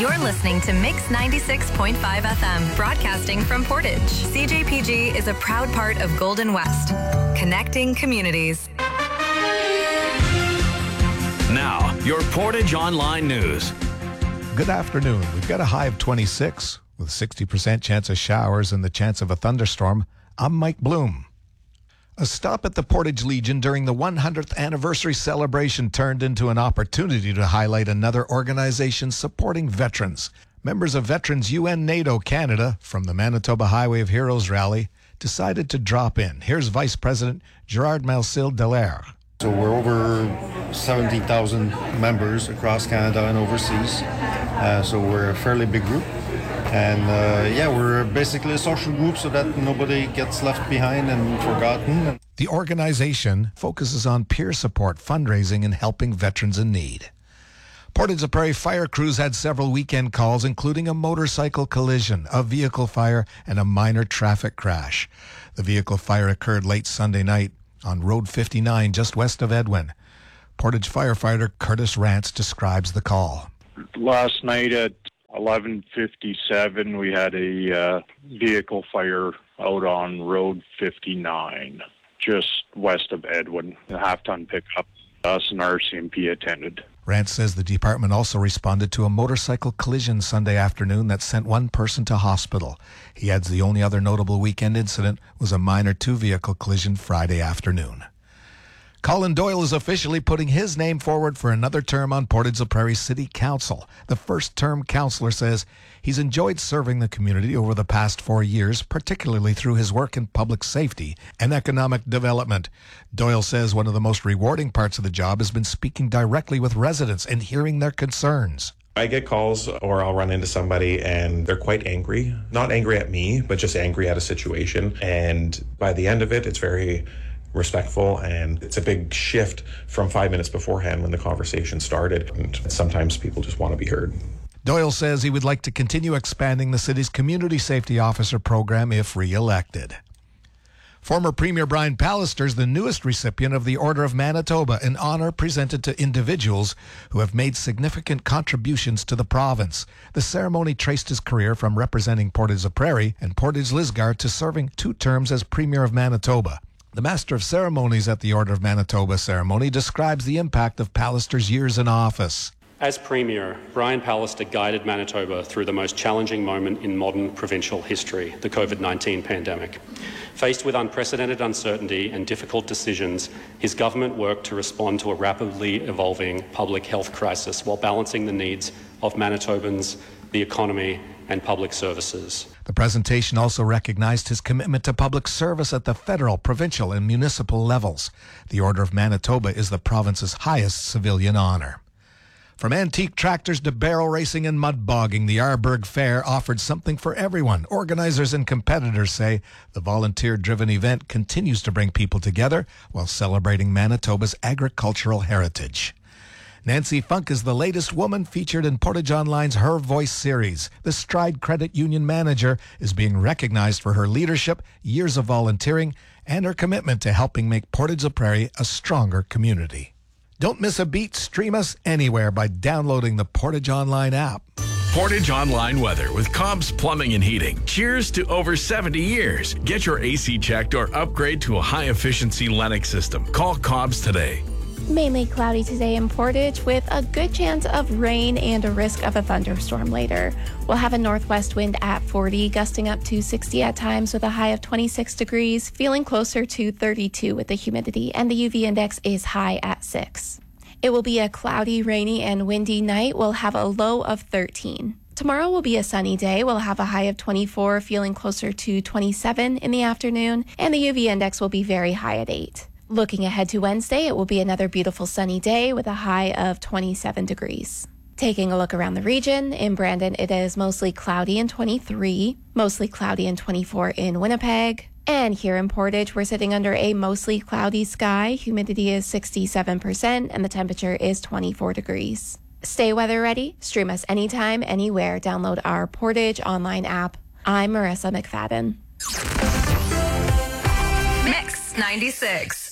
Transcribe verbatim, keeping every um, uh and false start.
You're listening to Mix ninety-six point five F M, broadcasting from Portage. C J P G is a proud part of Golden West, connecting communities. Now, your Portage Online News. Good afternoon. We've got a high of twenty-six with a sixty percent chance of showers and the chance of a thunderstorm. I'm Mike Bloom. A stop at the Portage Legion during the one hundredth anniversary celebration turned into an opportunity to highlight another organization supporting veterans. Members of Veterans U N NATO Canada from the Manitoba Highway of Heroes rally decided to drop in. Here's Vice President Gerard Malsil-Dallaire. So we're over seventy thousand members across Canada and overseas. Uh, so we're a fairly big group. And uh, yeah, we're basically a social group so that nobody gets left behind and forgotten. The organization focuses on peer support, fundraising, and helping veterans in need. Portage la Prairie fire crews had several weekend calls, including a motorcycle collision, a vehicle fire, and a minor traffic crash. The vehicle fire occurred late Sunday night on Road fifty-nine, just west of Edwin. Portage firefighter Curtis Rance describes the call. Last night at eleven fifty-seven, we had a uh, vehicle fire out on Road fifty-nine, just west of Edwin. A half-ton pickup. Us and R C M P attended. Rance says the department also responded to a motorcycle collision Sunday afternoon that sent one person to hospital. He adds the only other notable weekend incident was a minor two-vehicle collision Friday afternoon. Colin Doyle is officially putting his name forward for another term on Portage la Prairie City Council. The first-term councillor says he's enjoyed serving the community over the past four years, particularly through his work in public safety and economic development. Doyle says one of the most rewarding parts of the job has been speaking directly with residents and hearing their concerns. I get calls or I'll run into somebody and they're quite angry. Not angry at me, but just angry at a situation. And by the end of it, it's very respectful, and it's a big shift from five minutes beforehand when the conversation started. And sometimes people just want to be heard. Doyle says he would like to continue expanding the city's Community Safety Officer program if re-elected. Former Premier Brian Pallister is the newest recipient of the Order of Manitoba, an honor presented to individuals who have made significant contributions to the province. The ceremony traced his career from representing Portage la Prairie and Portage Lisgar to serving two terms as Premier of Manitoba. The Master of Ceremonies at the Order of Manitoba ceremony describes the impact of Pallister's years in office. As Premier, Brian Pallister guided Manitoba through the most challenging moment in modern provincial history, the COVID nineteen pandemic. Faced with unprecedented uncertainty and difficult decisions, his government worked to respond to a rapidly evolving public health crisis while balancing the needs of Manitobans, the economy, and public services. The presentation also recognized his commitment to public service at the federal, provincial, and municipal levels. The Order of Manitoba is the province's highest civilian honor. From antique tractors to barrel racing and mud bogging, the Arborg Fair offered something for everyone. Organizers and competitors say the volunteer-driven event continues to bring people together while celebrating Manitoba's agricultural heritage. Nancy Funk is the latest woman featured in Portage Online's Her Voice series. The Stride Credit Union manager is being recognized for her leadership, years of volunteering, and her commitment to helping make Portage la Prairie a stronger community. Don't miss a beat. Stream us anywhere by downloading the Portage Online app. Portage Online weather with Cobb's Plumbing and Heating. Cheers to over seventy years. Get your A C checked or upgrade to a high-efficiency Lennox system. Call Cobb's today. Mainly cloudy today in Portage with a good chance of rain and a risk of a thunderstorm later. We'll have a northwest wind at forty, gusting up to sixty at times with a high of twenty-six degrees, feeling closer to thirty-two with the humidity, and the U V index is high at six. It will be a cloudy, rainy, and windy night. We'll have a low of thirteen. Tomorrow will be a sunny day. We'll have a high of twenty-four, feeling closer to twenty-seven in the afternoon, and the U V index will be very high at eight. Looking ahead to Wednesday, it will be another beautiful sunny day with a high of twenty-seven degrees. Taking a look around the region, in Brandon it is mostly cloudy and twenty-three, mostly cloudy and twenty-four in Winnipeg. And here in Portage, we're sitting under a mostly cloudy sky. Humidity is sixty-seven percent and the temperature is twenty-four degrees. Stay weather ready. Stream us anytime, anywhere. Download our Portage Online app. I'm Marissa McFadden. Mix ninety-six.